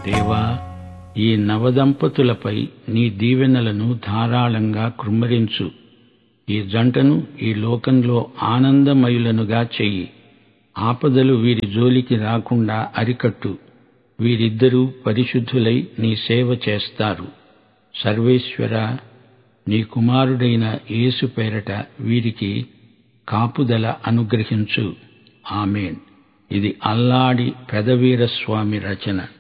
దేవా, ఈ నవదంపతులపై నీ దీవెనలను ధారాళంగా కృమ్మరించు. ఈ జంటను ఈ లోకంలో ఆనందమయులనుగా చెయ్యి. ఆపదలు వీరి జోలికి రాకుండా అరికట్టు. వీరిద్దరూ పరిశుద్ధులై నీ సేవ చేస్తారు. సర్వేశ్వరా, నీ కుమారుడైన యేసు పేరట వీరికి కాపుదల అనుగ్రహించు. ఆమేన్. ఇది అల్లాడి పెదవీరస్వామి రచన.